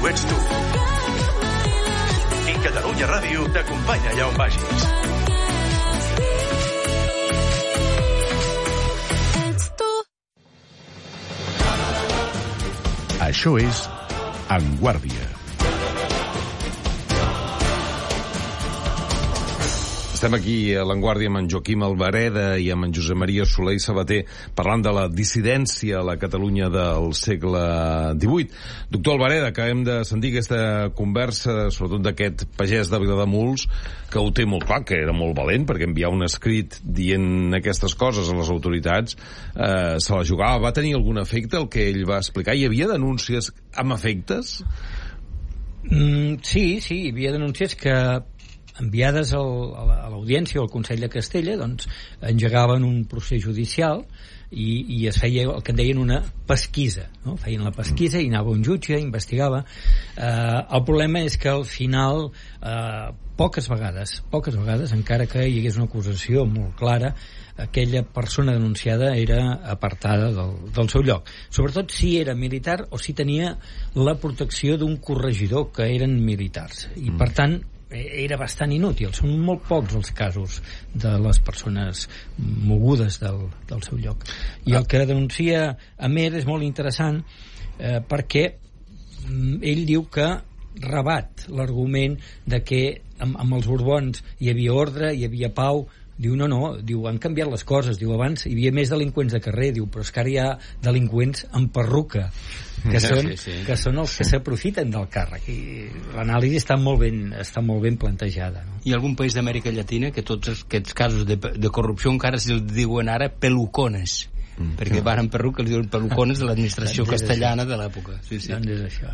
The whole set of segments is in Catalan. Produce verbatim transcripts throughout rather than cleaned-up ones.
ho ets tu. I Catalunya Ràdio t'acompanya allà on vagis. Això és En Guàrdia. Estem aquí a l'Enguàrdia amb en Joaquim Albareda i amb en Josep Maria Soler i Sabater parlant de la dissidència a la Catalunya del segle divuit. Doctor Albareda, acabem de sentir aquesta conversa, sobretot d'aquest pagès de Vilademuls, que ho té molt clar, que era molt valent, perquè enviar un escrit dient aquestes coses a les autoritats eh, se la jugava. Va tenir algun efecte el que ell va explicar? Hi havia denúncies amb efectes? Mm, sí, sí, hi havia denúncies que enviades al, a l'Audiència o al Consell de Castella, doncs engegaven un procés judicial i, i es feia el que en deien una pesquisa, no? Feien la pesquisa i anava un jutge, investigava. Eh, el problema és que al final, eh, poques vegades, poques vegades, encara que hi hagués una acusació molt clara, aquella persona denunciada era apartada del, del seu lloc. Sobretot si era militar o si tenia la protecció d'un corregidor, que eren militars. I, per tant, era bastant inútil. Són molt pocs els casos de les persones mogudes del, del seu lloc. I el que denuncia Amer és molt interessant eh, perquè ell diu que rebat l'argument de que amb, amb els Borbons hi havia ordre, hi havia pau. Diu, no, no, diu, han canviat les coses. Diu, abans hi havia més delinqüents de carrer. Diu, però és que ara hi ha delinqüents amb perruca, que són, sí, sí. que són els que s'aprofiten del càrrec. I l'anàlisi està molt ben, està molt ben plantejada. No? Hi ha algun país d'Amèrica Llatina que tots aquests casos de, de corrupció encara se'ls diuen ara pelucones. Mm. Perquè van en perruc, els diuen pelucones de l'administració castellana de l'època. Sí, sí. Doncs és això.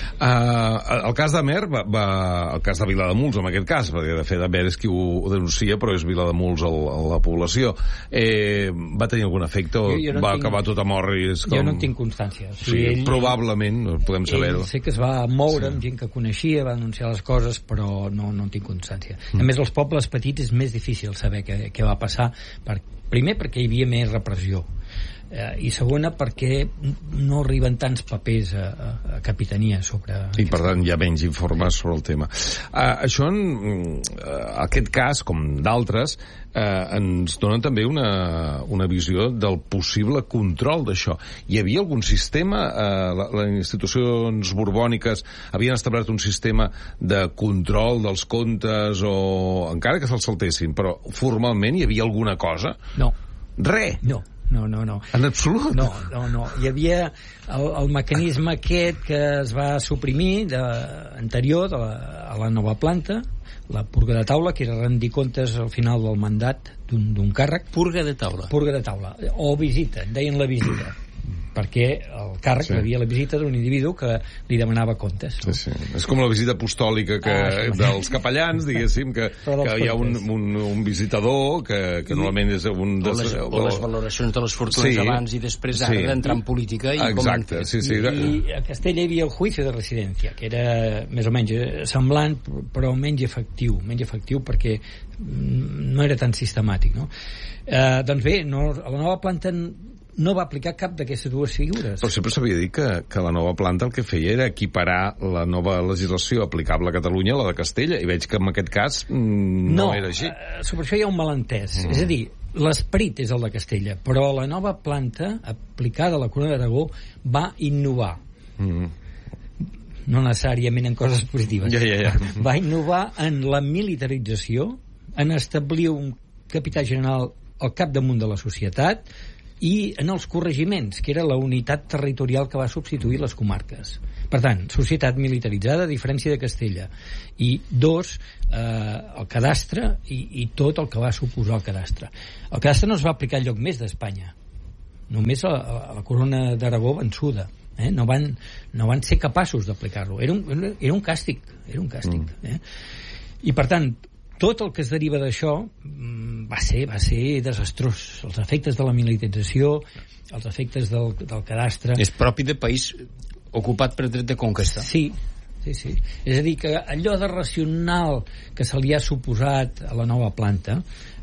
Uh, el cas d'Amer va, va, el cas de Vilademuls en aquest cas, perquè de fet Amer és qui ho, ho denuncia, però és Vilademuls el, el, la població. Eh, va tenir algun efecte o jo, jo no va tinc, acabar tot a mort? I és com... Jo no en tinc constància. O sigui, sí, ell, probablement, no podem saber-ho. Sé que es va moure sí. amb gent que coneixia, va denunciar les coses, però no, no en tinc constància. Mm. A més, als pobles petits és més difícil saber què, què va passar. Per, primer, perquè hi havia més repressió. Eh, i segona perquè no arriben tants papers a, a, a capitania sobre... I per tant hi ha menys informes sobre el tema. Uh, això, en uh, aquest cas, com d'altres, uh, ens donen també una, una visió del possible control d'això. Hi havia algun sistema, uh, les institucions borbòniques havien establert un sistema de control dels comptes, o encara que se'ls saltessin, però formalment hi havia alguna cosa? No. Res? No. No, no, no. En absolut? No, no, no. Hi havia el, el mecanisme aquest que es va suprimir de, anterior de la, a la nova planta, la purga de taula, que era rendir comptes al final del mandat d'un càrrec. Purga de taula? Purga de taula. O visita, en deien la visita. Perquè el càrrec sí. rebia la visita d'un individu que li demanava comptes. No? Sí, sí. És com la visita apostòlica que, ah, sí. dels capellans, diguéssim, que, que hi ha un, un, un visitador que, que I, normalment és un... O les, o les valoracions de les fortunes sí. abans i després sí. d'entrar en política. I exacte, sí, sí. I, I a Castella hi havia el juicio de residència, que era més o menys semblant, però menys efectiu, menys efectiu perquè no era tan sistemàtic, no? Eh, doncs bé, no, a la nova planta no va aplicar cap d'aquestes dues figures. Però sempre s'havia dit que, que la nova planta el que feia era equiparar la nova legislació aplicable a Catalunya a la de Castella, i veig que en aquest cas mm, no, no era així. No, sobre això hi ha un malentès. Mm. És a dir, l'esperit és el de Castella, però la nova planta aplicada a la Corona d'Aragó va innovar. Mm. No necessàriament en coses positives. Ja, ja, ja. Va innovar en la militarització, en establir un capità general al capdamunt de la societat, i en els corregiments, que era la unitat territorial que va substituir les comarques. Per tant, societat militaritzada, a diferència de Castella. I dos, eh, el cadastre i, i tot el que va suposar el cadastre. El cadastre no es va aplicar al lloc més d'Espanya. Només a, a la Corona d'Aragó vençuda. Eh? No, van, no van ser capaços d'aplicar-lo. Era, un, era un càstig. Era un càstig. Mm. Eh? I per tant, tot el que es deriva d'això va ser, va ser desastrós. Els efectes de la militarització, els efectes del, del cadastre... És propi de país ocupat per dret de conquesta. Sí, sí, sí. És a dir, que allò de racional que se li ha suposat a la nova planta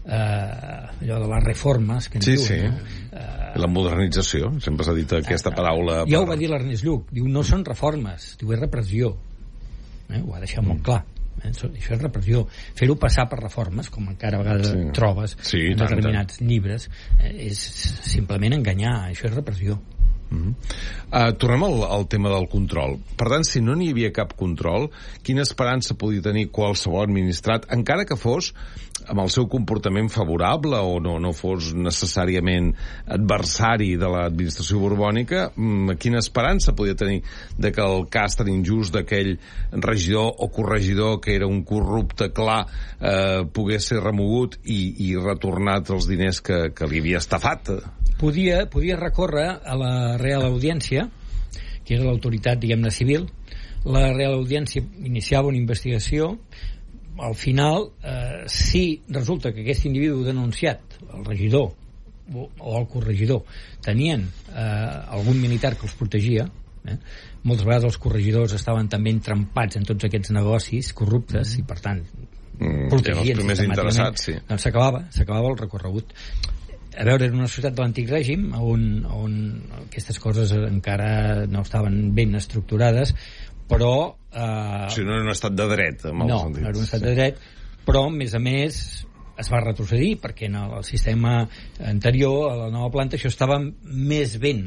eh, allò de les reformes que en sí, diuen, sí. no? Eh, La modernització, sempre s'ha dit aquesta paraula. Ja ho va dir l'Ernest Lluch, diu, no són reformes, diu, és repressió. Eh? Ho ha deixat molt clar. Eh? Això és repressió. Fer-ho passar per reformes, com encara a vegades sí. trobes sí, en tant, determinats tant. llibres, eh, és simplement enganyar, això és repressió. Uh-huh. Uh, tornem al, al tema del control. Per tant, si no n'hi havia cap control, quina esperança podia tenir qualsevol administrat, encara que fos amb el seu comportament favorable o no, no fos necessàriament adversari de l'administració borbònica, quina esperança podia tenir de que el cas tan injust d'aquell regidor o corregidor que era un corrupte clar eh, pogués ser remogut i, i retornat els diners que, que li havia estafat? Podia, podia recórrer a la Real Audiència, que era l'autoritat, diguem-ne, civil. La Real Audiència iniciava una investigació. Al final, eh, si resulta que aquest individu denunciat, el regidor o, o el corregidor, tenien eh, algun militar que els protegia, eh, moltes vegades els corregidors estaven també entrampats en tots aquests negocis corruptes i, per tant, mm, protegien els primers interessats, sí. Doncs s'acabava, s'acabava el recorregut. A veure, era una societat de l'antic règim on, on aquestes coses encara no estaven ben estructurades, però... Eh, o sigui, no era un estat de dret, en no, sentit. No, era un estat de dret, però, a més a més, es va retrocedir, perquè en el sistema anterior, a la nova planta, això estava més ben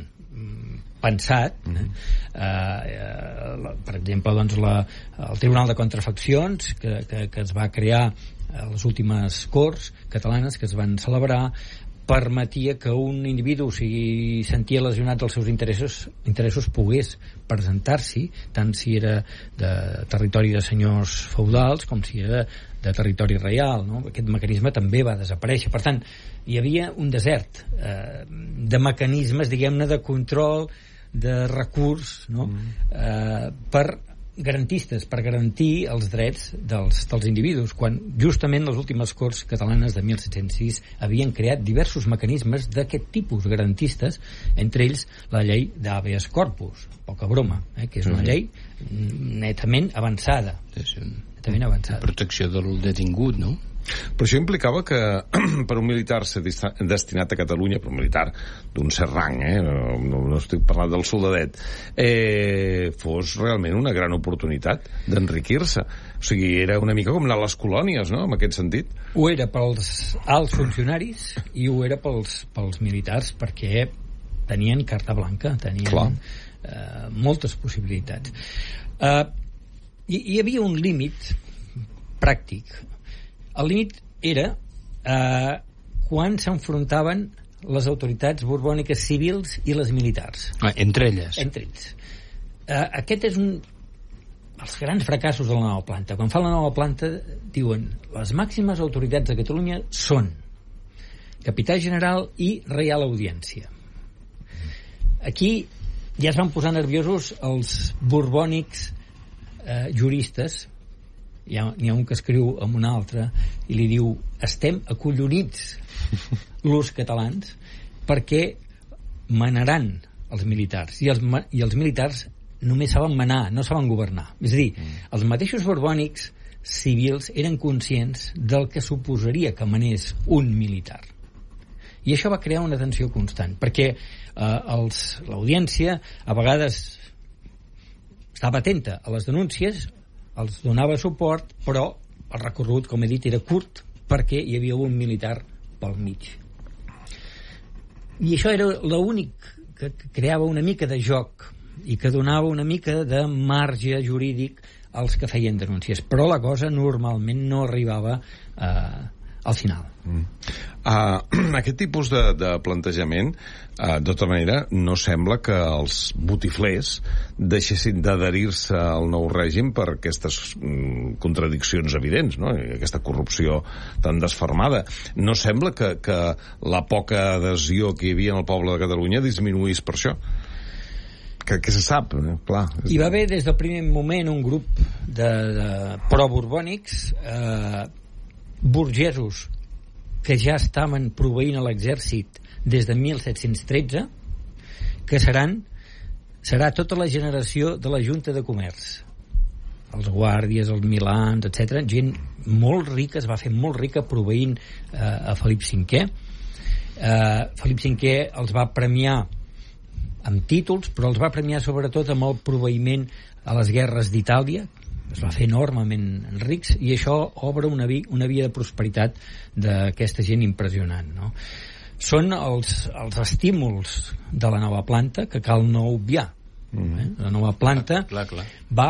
pensat. Mm-hmm. eh, eh, per exemple, doncs, la, el Tribunal de Contrafaccions, que, que, que es va crear a les últimes Corts catalanes que es van celebrar, permetia que un individu, si sentia lesionat els seus interessos, interessos pogués presentar-s'hi, tant si era de territori de senyors feudals com si era de territori reial, no? Aquest mecanisme també va desaparèixer. Per tant, hi havia un desert eh, de mecanismes, diguem-ne, de control, de recurs, no? Mm. eh, per garantistes, per garantir els drets dels, dels individus, quan justament les últimes Corts catalanes de mil set-cents sis havien creat diversos mecanismes d'aquest tipus garantistes, entre ells la llei d'habeas corpus, poca broma, eh, que és una llei netament avançada. Netament avançada. Protecció del detingut, no? Però això implicava que per un militar ser destinat a Catalunya, per un militar d'un cert rang, eh? no, no estic parlant del soldadet, eh, fos realment una gran oportunitat d'enriquir-se. O sigui, era una mica com anar a les colònies, no?, en aquest sentit. Ho era pels alts funcionaris i ho era pels, pels militars, perquè tenien carta blanca, tenien eh, moltes possibilitats. Eh, hi, hi havia un límit pràctic. El límit era eh, quan s'enfrontaven les autoritats borbòniques civils i les militars. Ah, entre elles. Entre ells. Eh, aquest és un dels grans fracassos de la nova planta. Quan fa la nova planta diuen les màximes autoritats de Catalunya són capità general i Reial Audiència. Aquí ja es van posar nerviosos els borbònics eh, juristes. Hi ha, hi ha un que escriu amb un altre i li diu estem acollonits los catalans perquè manaran els militars i els, i els militars només saben manar, no saben governar. És a dir, els mateixos borbònics civils eren conscients del que suposaria que manés un militar. I això va crear una tensió constant, perquè eh, els, l'audiència a vegades estava atenta a les denúncies, els donava suport, però el recorregut, com he dit, era curt perquè hi havia un militar pel mig. I això era l'únic que creava una mica de joc i que donava una mica de marge jurídic als que feien denúncies. Però la cosa normalment no arribava eh, al final. Mm. Uh, aquest tipus de, de plantejament, uh, de tota manera, no sembla que els botiflers deixessin d'adherir-se al nou règim per aquestes mm, contradiccions evidents, no? I aquesta corrupció tan desfermada. No sembla que, que la poca adhesió que hi havia en el poble de Catalunya disminuís per això. Que, que se sap, eh? Clar. Hi va haver des del primer moment un grup de, de pro-borbònics, eh, burgesos que ja estaven proveint a l'exèrcit des de mil set-cents tretze, que seran serà tota la generació de la Junta de Comerç. els guàrdies, els milans, etcètera. Gent molt rica, es va fer molt rica proveint eh, a Felip cinquè. Eh, Felip cinquè els va premiar amb títols, però els va premiar sobretot amb el proveïment a les guerres d'Itàlia. Es va fer enormement rics, i això obre una, vi, una via de prosperitat d'aquesta gent impressionant, no? Són els, els estímuls de la nova planta que cal no obviar. Mm. Eh? La nova planta clar, clar, clar. va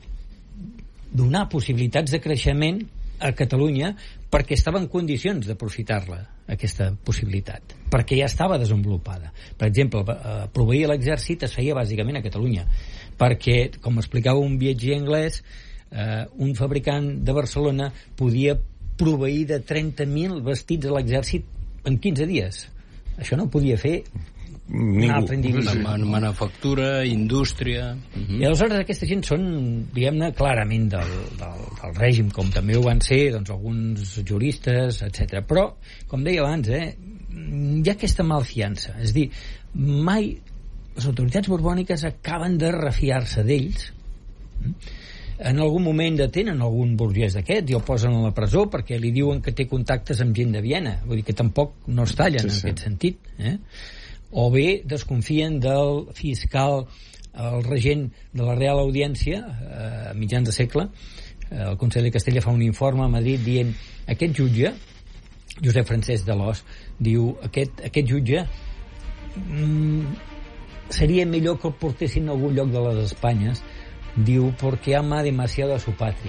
donar possibilitats de creixement a Catalunya perquè estava en condicions d'aprofitar-la, aquesta possibilitat, perquè ja estava desenvolupada. Per exemple, proveir l'exèrcit es feia bàsicament a Catalunya, perquè, com explicava un viatger anglès, eh, un fabricant de Barcelona podia proveir de trenta mil vestits a l'exèrcit en quinze dies. Això no podia fer un altre individu. Man manufactura, indústria... Uh-huh. I aleshores aquesta gent són, diguem-ne, clarament del, del, del règim, com també ho van ser doncs, alguns juristes, etcètera. Però, com deia abans, eh, hi ha aquesta malfiança. És a dir, mai les autoritats borbòniques acaben de refiar-se d'ells. En algun moment detenen algun burgès d'aquests i el posen a la presó perquè li diuen que té contactes amb gent de Viena. Vull dir que tampoc no es tallen, sí, en sí. aquest sentit. Eh? O bé desconfien del fiscal, el regent de la Real Audiència, eh, a mitjans de segle. Eh, el Consell de Castella fa un informe a Madrid dient aquest jutge, Josep Francesc d'Alòs, diu aquest, aquest jutge mm, seria millor que el portessin a algun lloc de les Espanyes, diu, porque ama demasiado a su patria.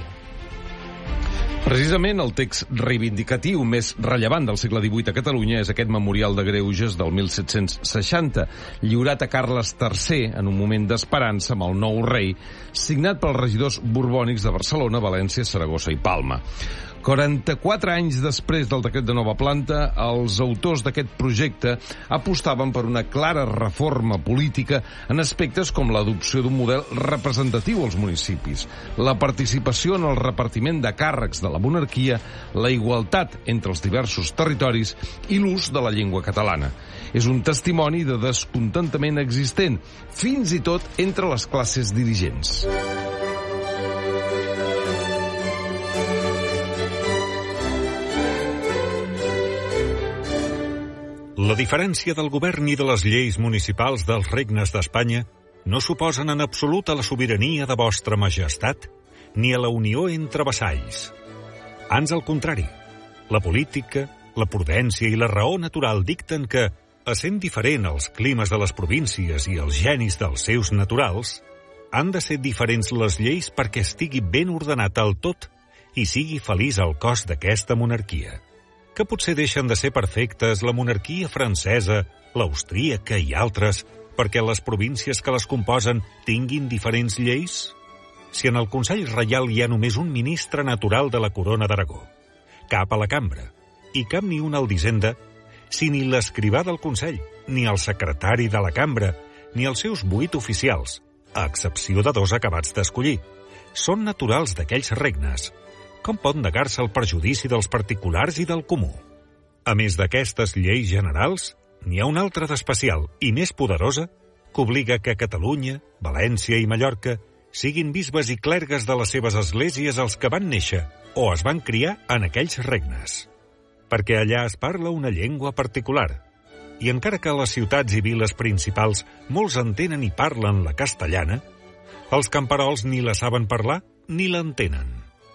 Precisament el text reivindicatiu més rellevant del segle divuit a Catalunya és aquest memorial de greuges del mil set-cents seixanta, lliurat a Carles tercer en un moment d'esperança amb el nou rei, signat pels regidors borbònics de Barcelona, València, Saragossa i Palma. quaranta-quatre anys després del decret de nova planta, els autors d'aquest projecte apostaven per una clara reforma política en aspectes com l'adopció d'un model representatiu als municipis, la participació en el repartiment de càrrecs de la monarquia, la igualtat entre els diversos territoris i l'ús de la llengua catalana. És un testimoni de descontentament existent, fins i tot entre les classes dirigents. La diferència del govern i de les lleis municipals dels regnes d'Espanya no suposen en absolut a la sobirania de vostra majestat ni a la unió entre vassalls. Ans al contrari, la política, la prudència i la raó natural dicten que, essent diferent els climes de les províncies i els genis dels seus naturals, han de ser diferents les lleis perquè estigui ben ordenat el tot i sigui feliç el cos d'aquesta monarquia, que potser deixen de ser perfectes la monarquia francesa, l'austríaca i altres, perquè les províncies que les composen tinguin diferents lleis? Si en el Consell Reial hi ha només un ministre natural de la Corona d'Aragó, cap a la cambra, i cap ni un al d'Hisenda, si ni l'escrivà del Consell, ni el secretari de la cambra, ni els seus vuit oficials, a excepció de dos acabats d'escollir, són naturals d'aquells regnes, com pot negar-se el perjudici dels particulars i del comú? A més d'aquestes lleis generals, n'hi ha una altra d'especial i més poderosa que obliga que Catalunya, València i Mallorca siguin bisbes i clergues de les seves esglésies els que van néixer o es van criar en aquells regnes. Perquè allà es parla una llengua particular, i encara que a les ciutats i viles principals molts entenen i parlen la castellana, els camperols ni la saben parlar ni l'entenen.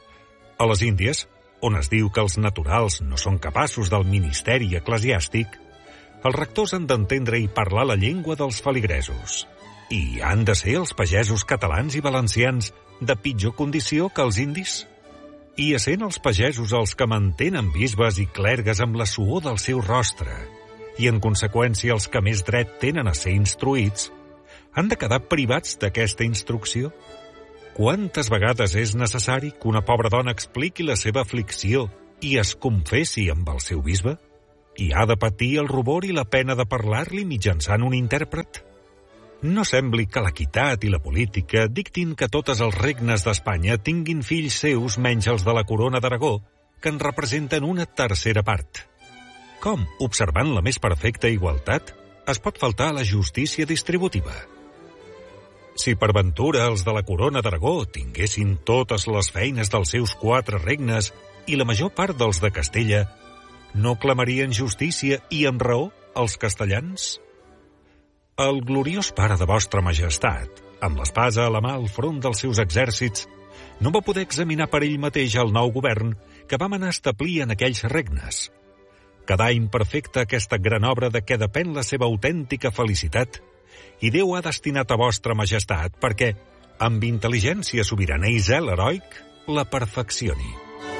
A les Índies, on es diu que els naturals no són capaços del ministeri eclesiàstic, els rectors han d'entendre i parlar la llengua dels feligresos. I han de ser els pagesos catalans i valencians de pitjor condició que els indis? I essent els pagesos els que mantenen bisbes i clergues amb la suor del seu rostre, i en conseqüència els que més dret tenen a ser instruïts, han de quedar privats d'aquesta instrucció? Quantes vegades és necessari que una pobra dona expliqui la seva aflicció i es confessi amb el seu bisbe? I ha de patir el rubor i la pena de parlar-li mitjançant un intèrpret? No sembli que l'equitat i la política dictin que totes els regnes d'Espanya tinguin fills seus menys els de la Corona d'Aragó, que en representen una tercera part. Com, observant la més perfecta igualtat, es pot faltar a la justícia distributiva? Si per ventura els de la corona d'Aragó tinguessin totes les feines dels seus quatre regnes i la major part dels de Castella, no clamarien justícia i amb raó els castellans? El gloriós pare de vostra majestat, amb l'espasa a la mà al front dels seus exèrcits, no va poder examinar per ell mateix el nou govern que vam anar a establir en aquells regnes. Quedà imperfecta aquesta gran obra de què depèn la seva autèntica felicitat, i Déu ha destinat a vostra majestat perquè, amb intel·ligència sobirana i zel heroic, la perfeccioni.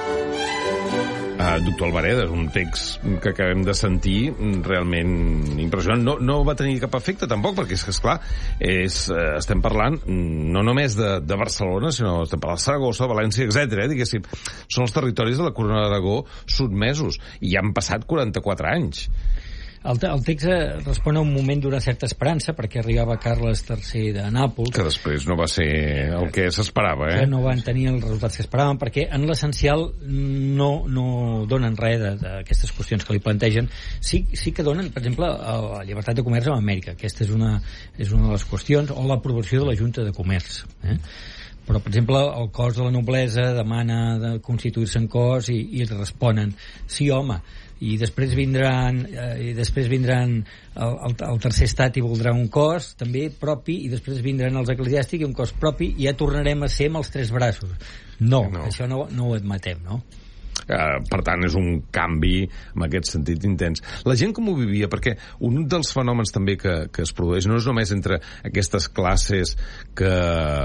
Uh, doctor Albareda, és un text que acabem de sentir realment impressionant. No, no va tenir cap efecte, tampoc, perquè és que, esclar, és, uh, estem parlant no només de, de Barcelona, sinó estem parlant de Saragossa, València, etcètera. Eh, diguéssim, són els territoris de la Corona d'Aragó sotmesos, i ja han passat quaranta-quatre anys. El, el text respon a un moment d'una certa esperança, perquè arribava Carles tercer de Nàpols. Que després no va ser el que s'esperava, eh? Que no van tenir els resultats que esperaven, perquè en l'essencial no, no donen res d'aquestes qüestions que li plantegen. Sí, sí que donen, per exemple, la llibertat de comerç amb Amèrica. Aquesta és una, és una de les qüestions, o l'aprovació de la Junta de Comerç. Eh? Però, per exemple, el cos de la noblesa demana de constituir-se en cos i, i responen, sí, home, i després vindran eh, i després vindran el, el, el tercer estat i voldrà un cos també propi, i després vindran els eclesiàstics i un cos propi, i ja tornarem a ser amb els tres braços. No, no. Això no, no ho admetem, no? Uh, per tant, és un canvi en aquest sentit intens. La gent com ho vivia? Perquè un dels fenòmens també que, que es produeix no és només entre aquestes classes que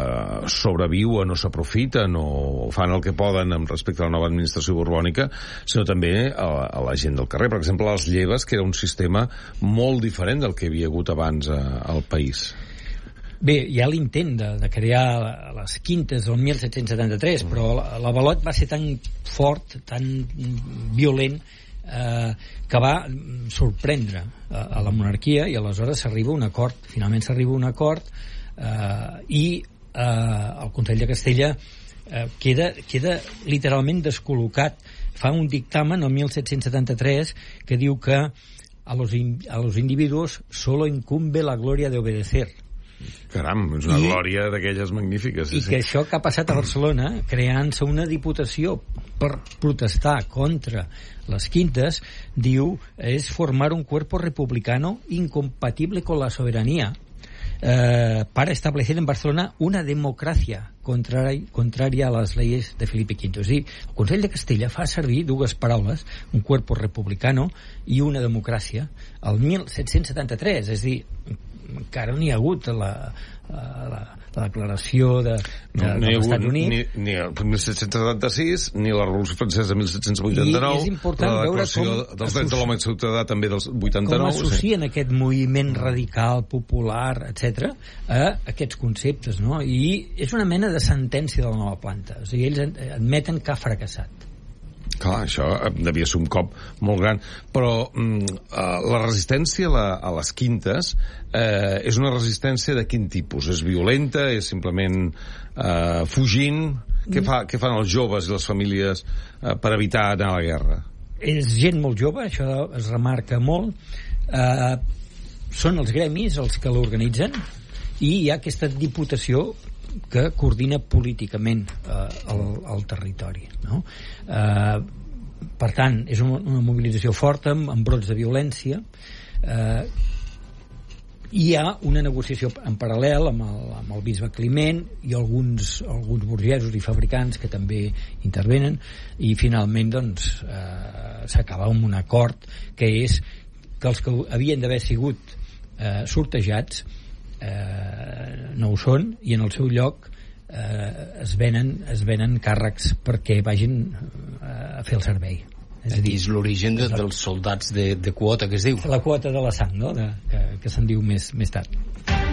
sobreviuen o s'aprofiten o fan el que poden amb respecte a la nova administració borbònica, sinó també a, a la gent del carrer. Per exemple, les lleves, que era un sistema molt diferent del que havia hagut abans a, al país. Bé, hi ha l'intent de, de crear les quintes del mil set-cents setanta-tres, mm. però l'avalot va ser tan fort, tan violent, eh, que va sorprendre a, a la monarquia, i aleshores s'arriba a un acord. Finalment s'arriba a un acord, eh, i eh, el Consell de Castella eh, queda, queda literalment descol·locat. Fa un dictamen el mil set-cents setanta-tres que diu que a los, in, a los individuos solo incumbe la gloria de obedecer. Caram, és una I, glòria d'aquelles magnífiques. Sí, I sí. Que això que ha passat a Barcelona, creant-se una diputació per protestar contra les quintes, diu, és formar un cuerpo republicano incompatible con la soberanía, eh, para establecer en Barcelona una democracia contrari, contraria a les leyes de Felipe quinto. És a dir, el Consell de Castella fa servir dues paraules, un cuerpo republicano i una democràcia, el mil set-cents setanta-tres, és a dir, encara no hi ha hagut la, la, la declaració de, de, no, no dels Estats Units. Ni, ni el mil set-cents setanta-sis, ni la Revolució Francesa de mil set-cents vuitanta-nou, I és important la veure declaració com dels drets de l'home ciutadà també dels vuitanta-nou. Com associen sí. aquest moviment radical, popular, etcètera, a aquests conceptes, no? I és una mena de sentència de la nova planta. O sigui, ells admeten que ha fracassat. Clar, això devia ser un cop molt gran, però mm, la resistència a, la, a les quintes eh, és una resistència de quin tipus? És violenta? És simplement eh, fugint? Què, fa, què fan els joves i les famílies eh, per evitar anar a la guerra? És gent molt jove, això es remarca molt. Eh, són els gremis els que l'organitzen, i hi ha aquesta diputació que coordina políticament eh, el, el territori, no? Eh, per tant, és una, una mobilització forta amb, amb brots de violència. Eh, hi ha una negociació en paral·lel amb el, amb el bisbe Climent i alguns, alguns burgesos i fabricants que també intervenen, i finalment doncs, eh, s'acaba amb un acord que és que els que havien d'haver sigut eh, sortejats Eh, no ho són, i en el seu lloc eh, es, venen, es venen càrrecs perquè vagin eh, a fer el servei. És a dir, és l'origen de, dels soldats de, de quota, que es diu. La quota de la sang, no? de, que, que se'n diu més, més tard.